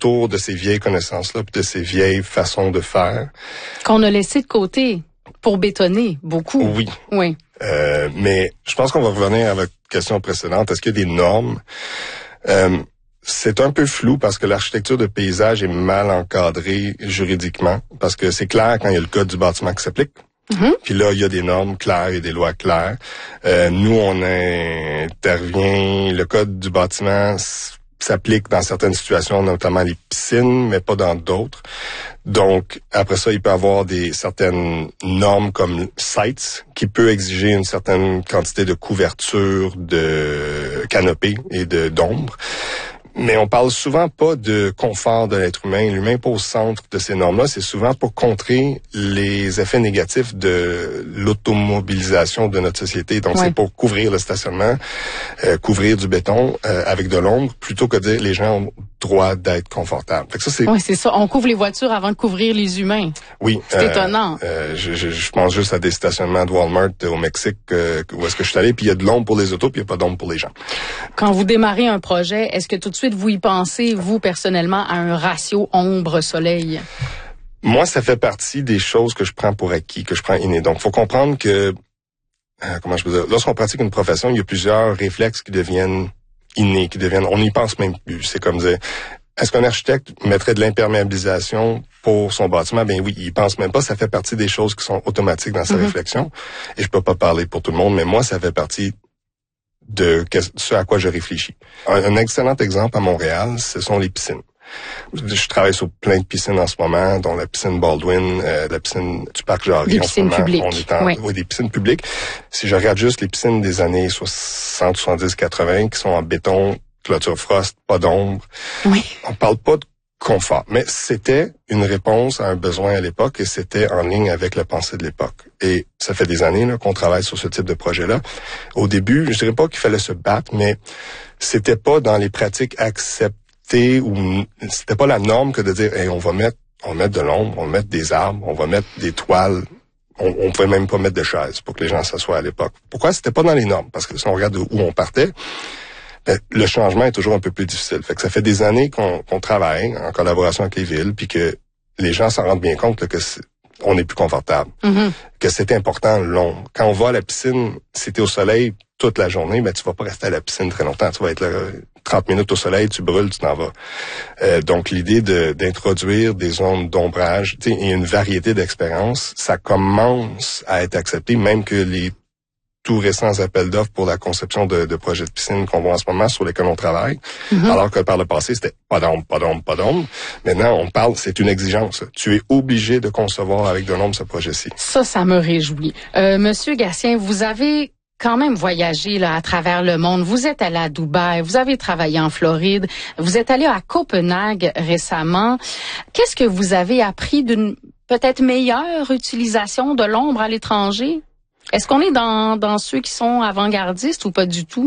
autour de ces vieilles connaissances-là, puis de ces vieilles façons de faire. Qu'on a laissé de côté pour bétonner beaucoup. Oui. Oui. Mais je pense qu'on va revenir à votre question précédente. Est-ce qu'il y a des normes? C'est un peu flou parce que l'architecture de paysage est mal encadrée juridiquement, parce que c'est clair quand il y a le code du bâtiment qui s'applique. Puis là, il y a des normes claires et des lois claires. Nous, on intervient, le code du bâtiment s'applique dans certaines situations, notamment les piscines, mais pas dans d'autres. Donc, après ça, il peut y avoir certaines normes comme sites qui peut exiger une certaine quantité de couverture, de canopée et d'ombre. Mais on parle souvent pas de confort de l'être humain. L'humain n'est pas au centre de ces normes-là. C'est souvent pour contrer les effets négatifs de l'automobilisation de notre société. Donc, c'est pour couvrir le stationnement, couvrir du béton avec de l'ombre, plutôt que de dire les gens ont droit d'être confortables. Fait que ça, c'est... Oui, c'est ça. On couvre les voitures avant de couvrir les humains. Oui. C'est étonnant. Je pense juste à des stationnements de Walmart au Mexique où est-ce que je suis allé, puis il y a de l'ombre pour les autos, puis il n'y a pas d'ombre pour les gens. Quand vous démarrez un projet, est-ce que tout de suite vous y pensez, vous, personnellement, à un ratio ombre-soleil? Moi, ça fait partie des choses que je prends pour acquis, que je prends inné. Donc, faut comprendre que, comment je peux dire, lorsqu'on pratique une profession, il y a plusieurs réflexes qui deviennent innés, on n'y pense même plus. C'est comme dire, est-ce qu'un architecte mettrait de l'imperméabilisation pour son bâtiment? Ben oui, il pense même pas. Ça fait partie des choses qui sont automatiques dans sa réflexion. Et je peux pas parler pour tout le monde, mais moi, ça fait partie de ce à quoi je réfléchis. Un excellent exemple à Montréal, ce sont les piscines. Je travaille sur plein de piscines en ce moment, dont la piscine Baldwin, la piscine du Parc Jarry. Des piscines publiques. Oui, des piscines publiques. Si je regarde juste les piscines des années 60, 70, 80, qui sont en béton, clôture frost, pas d'ombre. Oui. On parle pas de confort, mais c'était une réponse à un besoin à l'époque et c'était en ligne avec la pensée de l'époque. Et ça fait des années là, qu'on travaille sur ce type de projet-là. Au début, je dirais pas qu'il fallait se battre, mais c'était pas dans les pratiques acceptées ou c'était pas la norme que de dire hey, on va mettre de l'ombre, on va mettre des arbres, on va mettre des toiles. On pouvait même pas mettre de chaises pour que les gens s'assoient à l'époque. Pourquoi? C'était pas dans les normes, parce que si on regarde où on partait, le changement est toujours un peu plus difficile. Fait que ça fait des années qu'on travaille en collaboration avec les villes, puis que les gens s'en rendent bien compte là, que on est plus confortable, que c'est important l'ombre. Quand on va à la piscine, si t'es au soleil toute la journée, ben tu vas pas rester à la piscine très longtemps. Tu vas être là 30 minutes au soleil, tu brûles, tu t'en vas. Donc l'idée d'introduire des zones d'ombrage et une variété d'expériences, ça commence à être accepté, même que les tout récents appels d'offres pour la conception de projets de piscine qu'on voit en ce moment, sur lesquels on travaille. Alors que par le passé, c'était pas d'ombre, pas d'ombre, pas d'ombre. Maintenant, on parle, c'est une exigence. Tu es obligé de concevoir avec de l'ombre ce projet-ci. Ça me réjouit. Monsieur Gatien, vous avez quand même voyagé là à travers le monde. Vous êtes allé à Dubaï, vous avez travaillé en Floride, vous êtes allé à Copenhague récemment. Qu'est-ce que vous avez appris d'une peut-être meilleure utilisation de l'ombre à l'étranger? Est-ce qu'on est dans ceux qui sont avant-gardistes ou pas du tout?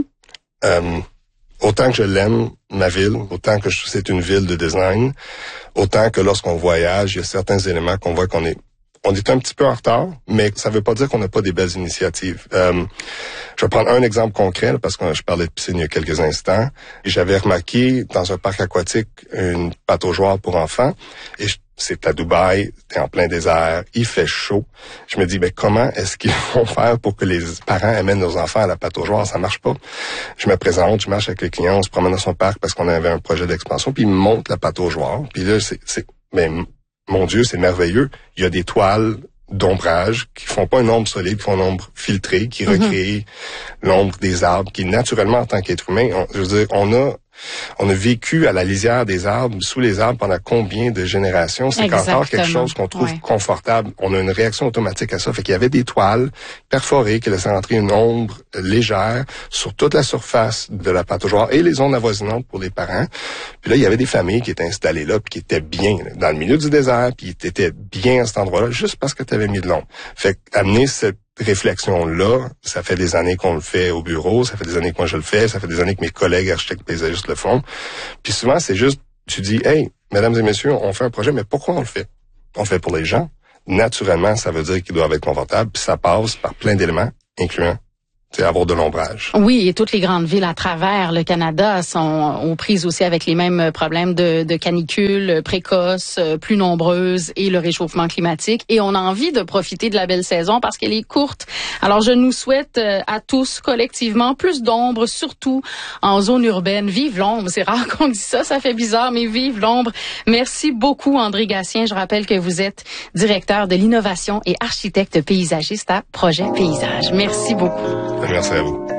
Autant que je l'aime, ma ville, autant que c'est une ville de design, autant que lorsqu'on voyage, il y a certains éléments qu'on voit qu'on est un petit peu en retard, mais ça veut pas dire qu'on n'a pas des belles initiatives. Je vais prendre un exemple concret, là, parce que je parlais de piscine il y a quelques instants. J'avais remarqué dans un parc aquatique une pataugeoire pour enfants, et c'est à Dubaï, t'es en plein désert, il fait chaud. Je me dis, ben comment est-ce qu'ils vont faire pour que les parents amènent leurs enfants à la pataugeoire? Ça marche pas. Je me présente, je marche avec le client, on se promène dans son parc parce qu'on avait un projet d'expansion, puis il me montre la pataugeoire. Puis là, ben, mon Dieu, c'est merveilleux. Il y a des toiles d'ombrage qui font pas une ombre solide, qui font une ombre filtrée, qui recrée l'ombre des arbres, qui naturellement, en tant qu'être humain, je veux dire, on a vécu à la lisière des arbres, sous les arbres pendant combien de générations? C'est encore quelque chose qu'on trouve confortable. On a une réaction automatique à ça. Fait qu'il y avait des toiles perforées qui laissaient entrer une ombre légère sur toute la surface de la pataugeoire et les zones avoisinantes pour les parents. Puis là, il y avait des familles qui étaient installées là, puis qui étaient bien là, dans le milieu du désert, puis qui étaient bien à cet endroit-là, juste parce que tu avais mis de l'ombre. Fait qu'amener cette réflexion-là, ça fait des années qu'on le fait au bureau, ça fait des années que moi je le fais, ça fait des années que mes collègues architectes paysagistes le font. Puis souvent, c'est juste, tu dis, hey, mesdames et messieurs, on fait un projet, mais pourquoi on le fait? On le fait pour les gens. Naturellement, ça veut dire qu'ils doivent être confortables, puis ça passe par plein d'éléments, incluant avoir de l'ombrage. Oui, et toutes les grandes villes à travers le Canada sont aux prises aussi avec les mêmes problèmes de canicule précoces, plus nombreuses et le réchauffement climatique. Et on a envie de profiter de la belle saison parce qu'elle est courte. Alors, je nous souhaite à tous collectivement plus d'ombre, surtout en zone urbaine. Vive l'ombre! C'est rare qu'on dise ça, ça fait bizarre, mais vive l'ombre! Merci beaucoup, André Gatien. Je rappelle que vous êtes directeur de l'innovation et architecte paysagiste à Projet Paysage. Merci beaucoup. Merci à vous.